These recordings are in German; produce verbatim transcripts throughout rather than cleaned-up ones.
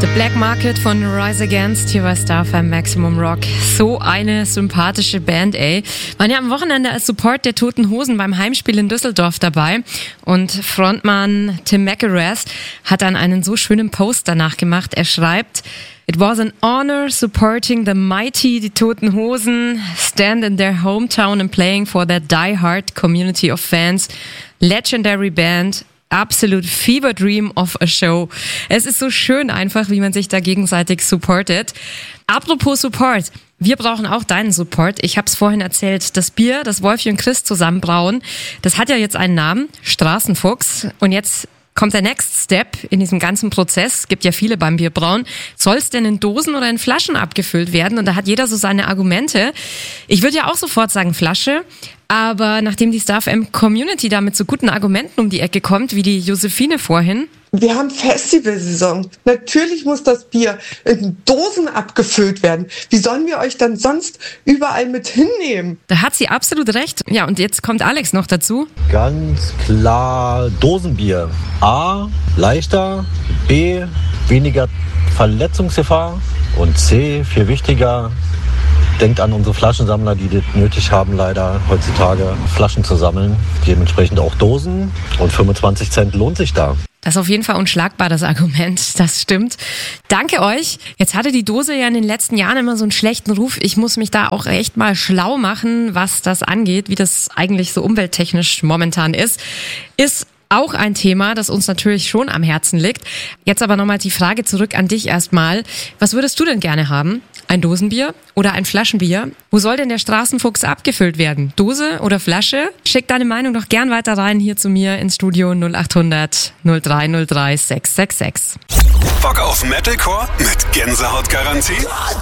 The Black Market von Rise Against hier bei Star F M Maximum Rock. So eine sympathische Band, ey. Waren ja am Wochenende als Support der Toten Hosen beim Heimspiel in Düsseldorf dabei. Und Frontmann Tim McIlrath hat dann einen so schönen Post danach gemacht. Er schreibt: It was an honor supporting the mighty, die Toten Hosen, stand in their hometown and playing for their die-hard community of fans. Legendary band. Absolute fever dream of a show. Es ist so schön einfach, wie man sich da gegenseitig supportet. Apropos Support. Wir brauchen auch deinen Support. Ich habe es vorhin erzählt, das Bier, das Wolfi und Chris zusammen brauen, das hat ja jetzt einen Namen, Straßenfuchs. Und jetzt kommt der Next Step in diesem ganzen Prozess. Es gibt ja viele beim Bierbrauen. Soll es denn in Dosen oder in Flaschen abgefüllt werden? Und da hat jeder so seine Argumente. Ich würde ja auch sofort sagen Flasche. Aber nachdem die Star F M Community da mit so guten Argumenten um die Ecke kommt, wie die Josephine vorhin. Wir haben Festivalsaison. Natürlich muss das Bier in Dosen abgefüllt werden. Wie sollen wir euch dann sonst überall mit hinnehmen? Da hat sie absolut recht. Ja, und jetzt kommt Alex noch dazu. Ganz klar Dosenbier. A, leichter. B, weniger Verletzungsgefahr. Und C, viel wichtiger, denkt an unsere Flaschensammler, die das nötig haben, leider heutzutage Flaschen zu sammeln. Dementsprechend auch Dosen. Und fünfundzwanzig Cent lohnt sich da. Das ist auf jeden Fall unschlagbar, das Argument. Das stimmt. Danke euch. Jetzt hatte die Dose ja in den letzten Jahren immer so einen schlechten Ruf. Ich muss mich da auch echt mal schlau machen, was das angeht, wie das eigentlich so umwelttechnisch momentan ist. Ist auch ein Thema, das uns natürlich schon am Herzen liegt. Jetzt aber nochmal die Frage zurück an dich erstmal. Was würdest du denn gerne haben? Ein Dosenbier oder ein Flaschenbier? Wo soll denn der Straßenfuchs abgefüllt werden? Dose oder Flasche? Schick deine Meinung doch gern weiter rein hier zu mir ins Studio null acht hundert null drei null drei sechs sechs sechs. Bock auf Metalcore mit Gänsehautgarantie?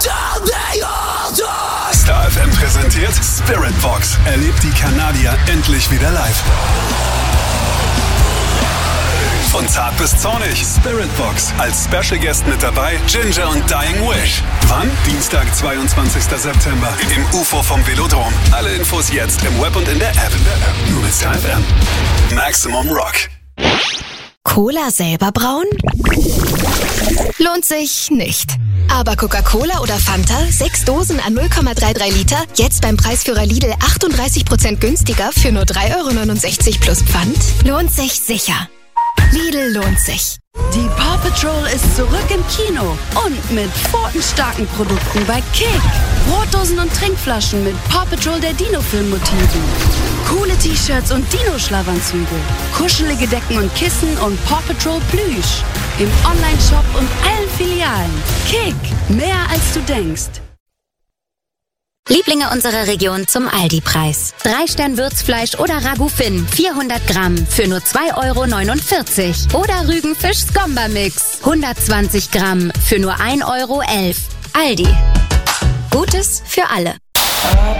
Star F M präsentiert Spiritbox. Erlebt die Kanadier endlich wieder live. Von zart bis zornig, Spiritbox. Als Special Guest mit dabei Ginger und Dying Wish. Wann? Dienstag, zweiundzwanzigster September im U F O vom Velodrom. Alle Infos jetzt im Web und in der App. Nur mit Star F M. Maximum Rock. Cola selber brauen? Lohnt sich nicht. Aber Coca-Cola oder Fanta, sechs Dosen an null Komma dreiunddreißig Liter, jetzt beim Preisführer Lidl achtunddreißig Prozent günstiger für nur drei Euro neunundsechzig plus Pfand? Lohnt sich sicher. Lidl lohnt sich. Die Paw Patrol ist zurück im Kino und mit pfotenstarken Produkten bei Kick. Brotdosen und Trinkflaschen mit Paw Patrol der Dino-Film-Motiven. Coole T-Shirts und Dino-Schlafanzüge. Kuschelige Decken und Kissen und Paw Patrol Plüsch. Im Online-Shop und allen Filialen. Kick, mehr als du denkst. Lieblinge unserer Region zum Aldi-Preis. Drei Stern Würzfleisch oder Ragout Finn, vierhundert Gramm für nur zwei Euro neunundvierzig. Oder Rügenfisch Skomba-Mix, hundertzwanzig Gramm für nur ein Euro elf. Aldi. Gutes für alle.